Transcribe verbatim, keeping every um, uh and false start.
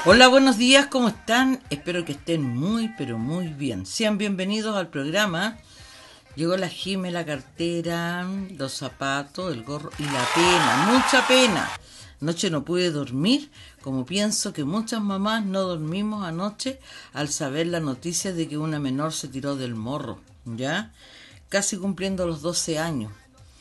Hola, buenos días, ¿cómo están? Espero que estén muy, pero muy bien. Sean bienvenidos al programa. Llegó la Jime, la cartera, los zapatos, el gorro y la pena, mucha pena. Anoche no pude dormir, como pienso que muchas mamás no dormimos anoche al saber la noticia de que una menor se tiró del morro, ¿ya? Casi cumpliendo los doce años.